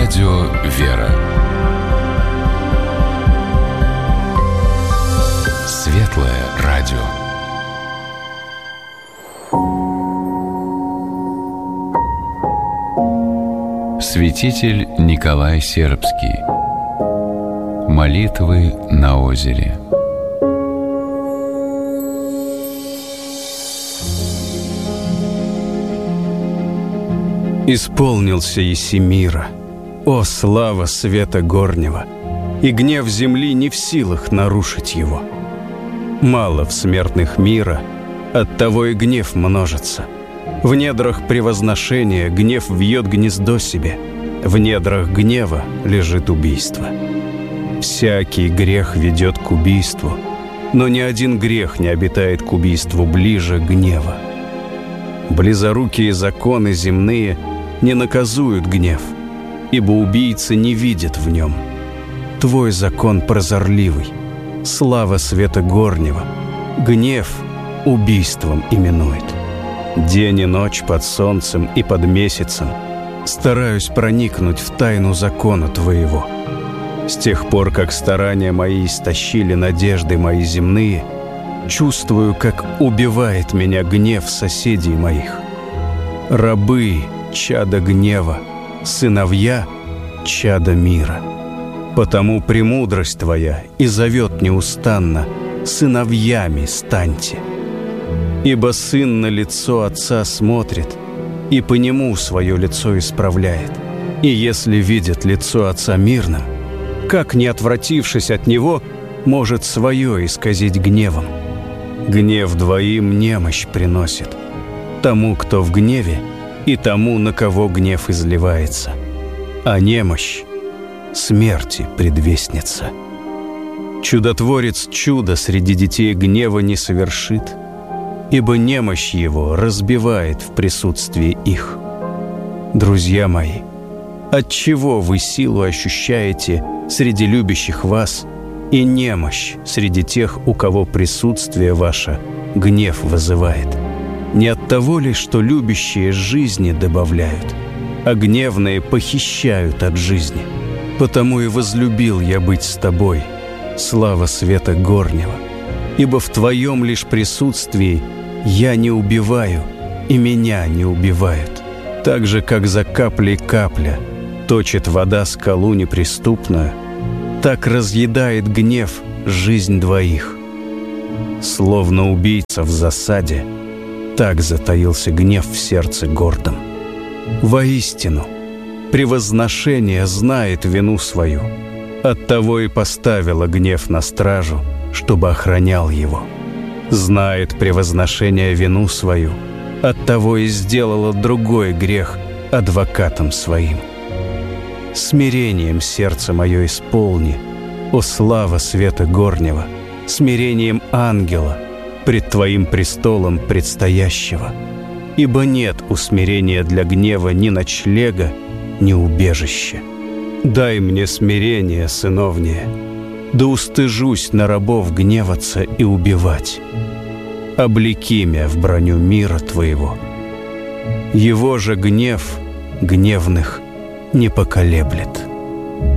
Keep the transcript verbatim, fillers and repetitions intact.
Радио «Вера». Светлое радио. Святитель Николай Сербский. Молитвы на озере. Исполнился еси мира, о слава света горнего, и гнев земли не в силах нарушить его. Мало в смертных мира, оттого и гнев множится. В недрах превозношения гнев вьет гнездо себе, в недрах гнева лежит убийство. Всякий грех ведет к убийству, но ни один грех не обитает к убийству ближе гнева. Близорукие законы земные не наказуют гнев, ибо убийца не видит в нем. Твой закон прозорливый, слава света горнего, гнев убийством именует. День и ночь под солнцем и под месяцем стараюсь проникнуть в тайну закона Твоего. С тех пор, как старания мои истощили надежды мои земные, чувствую, как убивает меня гнев соседей моих. Рабы — чадо гнева, сыновья — чадо мира. Потому премудрость Твоя и зовет неустанно: сыновьями станьте. Ибо сын на лицо отца смотрит и по нему свое лицо исправляет. И если видит лицо отца мирным, как, не отвратившись от него, может свое исказить гневом? Гнев двоим немощь приносит, тому, кто в гневе, и тому, на кого гнев изливается. А немощь смерти предвестница. Чудотворец чудо среди детей гнева не совершит, ибо немощь его разбивает в присутствии их. Друзья мои, отчего вы силу ощущаете среди любящих вас и немощь среди тех, у кого присутствие ваше гнев вызывает? Не от того ли, что любящие жизни добавляют, а гневные похищают от жизни? Потому и возлюбил я быть с тобой, слава света горнего, ибо в твоем лишь присутствии я не убиваю, и меня не убивают. Так же, как за каплей капля точит вода скалу неприступную, так разъедает гнев жизнь двоих. Словно убийца в засаде, так затаился гнев в сердце гордом. Воистину, превозношение знает вину свою, оттого и поставила гнев на стражу, чтобы охранял его. Знает превозношение вину свою, оттого и сделала другой грех адвокатом своим. Смирением сердце мое исполни, о слава света горнего, смирением ангела пред Твоим престолом предстоящего, ибо нет усмирения для гнева ни ночлега, ни убежища. Дай мне смирение, сыновнее, да устыжусь на рабов гневаться и убивать. Облеки меня в броню мира Твоего. Его же гнев гневных не поколеблет.